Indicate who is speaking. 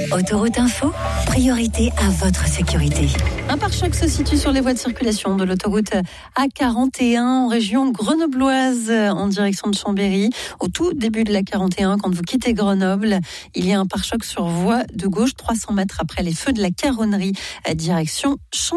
Speaker 1: Autoroute Info, priorité à votre sécurité.
Speaker 2: Un pare-choc se situe sur les voies de circulation de l'autoroute A41 en région grenobloise en direction de Chambéry. Au tout début de la 41, quand vous quittez Grenoble, il y a un pare-choc sur voie de gauche 300 mètres après les feux de la Caronnerie, direction Chambéry.